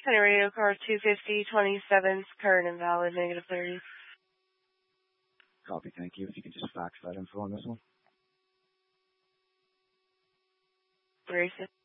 Penny Radio car 250, current and valid, -30. Copy, thank you. If you could just fax that info on this one. Racist.